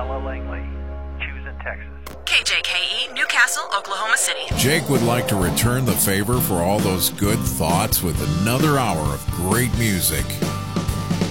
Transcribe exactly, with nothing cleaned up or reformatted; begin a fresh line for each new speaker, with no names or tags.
Ella Langley, Choosing Texas.
K J K E, Newcastle, Oklahoma City.
Jake would like to return the favor for all those good thoughts with another hour of great music.